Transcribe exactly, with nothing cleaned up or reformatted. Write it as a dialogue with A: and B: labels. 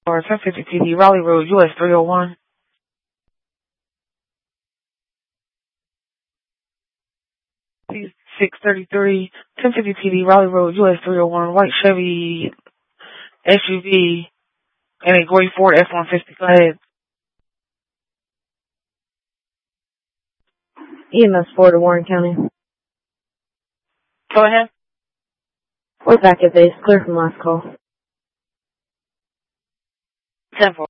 A: or ten fifty T D, Raleigh Road, U S three oh one. six thirty-three, ten fifty T D, Raleigh Road, U S three oh one, white Chevy S U V, and a gray Ford F one fifty. Go ahead.
B: E M S four to Warren County.
A: Go ahead.
B: We're back at base, clear from last call.
A: ten four.